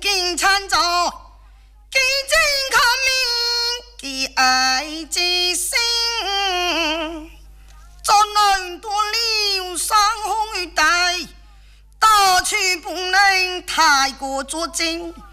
经参照，几经看明，其爱之心，怎能多留伤红于带？大去不能太过作精。